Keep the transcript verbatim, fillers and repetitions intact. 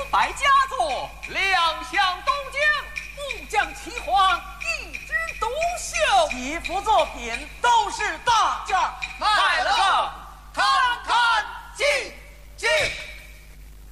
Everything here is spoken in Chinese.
败佳作， 亮相东京， 木匠齐黄，一枝独秀。 几幅作品都是大价， 卖了个